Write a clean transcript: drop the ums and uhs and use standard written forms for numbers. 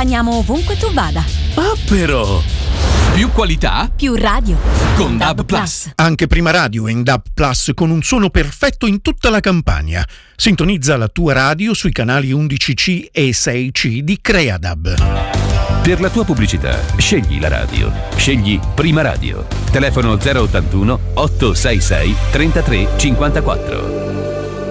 accompagniamo ovunque tu vada. Ah, però! Più qualità, più radio. Con DAB Plus. Anche Prima Radio è in DAB Plus con un suono perfetto in tutta la Campania. Sintonizza la tua radio sui canali 11C e 6C di Creadab. Per la tua pubblicità, scegli la radio. Scegli Prima Radio. Telefono 081 866 3354.